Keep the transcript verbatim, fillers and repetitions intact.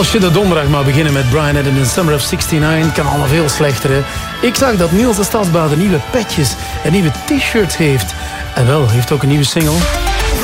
Als je de donderdag maar beginnen met Bryan Adams in Summer of negenenzestig, kan allemaal veel slechter. Hè? Ik zag dat Niels de Stadsbader nieuwe petjes en nieuwe t-shirts heeft. En wel, heeft ook een nieuwe single.